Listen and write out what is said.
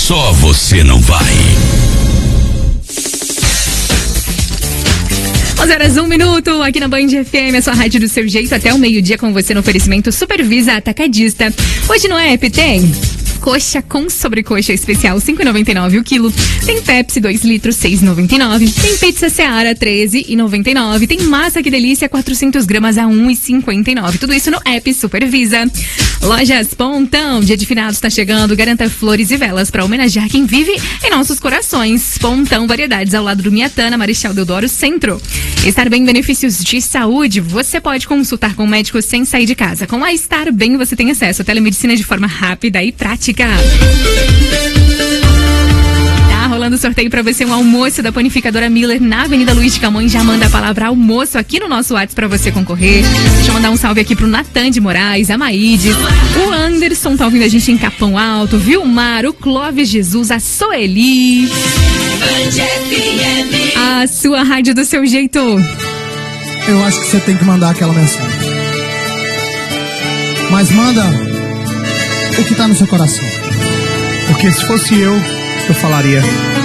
Só você não vai. 11h01 aqui na Band FM, a sua rádio do seu jeito, até o meio-dia com você no oferecimento Supervisa Atacadista. Hoje no app tem coxa com sobrecoxa especial 5,99 o quilo. Tem Pepsi 2 litros 6,99. Tem pizza Seara 13,99. Tem massa que delícia 400 gramas a 1,59. Tudo isso no app Supervisa. Lojas Pontão, dia de finados está chegando. Garanta flores e velas para homenagear quem vive em nossos corações. Pontão Variedades ao lado do Miatana, Marechal Deodoro Centro. Estar Bem, benefícios de saúde. Você pode consultar com o médico sem sair de casa. Com a Estar Bem, você tem acesso à telemedicina de forma rápida e prática. Tá rolando sorteio pra você, um almoço da Panificadora Miller na Avenida Luiz de Camões. Já manda a palavra almoço aqui no nosso WhatsApp pra você concorrer. Deixa eu mandar um salve aqui pro Natan de Moraes, a Maíde, o Anderson tá ouvindo a gente em Capão Alto, Vilmar, o Clóvis Jesus, a Soeli. A sua rádio do seu jeito. Eu acho que você tem que mandar aquela mensagem. Mas manda o que tá no seu coração. Porque se fosse eu falaria: